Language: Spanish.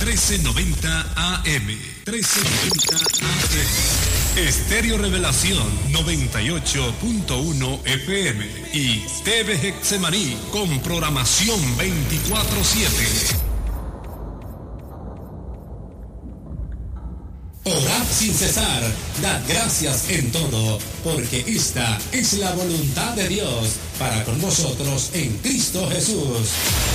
1390 AM. 1390 AM. Estéreo Revelación 98.1 FM y TV Getsemaní con programación 24/7. Orad sin cesar, dad gracias en todo, porque esta es la voluntad de Dios para con vosotros en Cristo Jesús.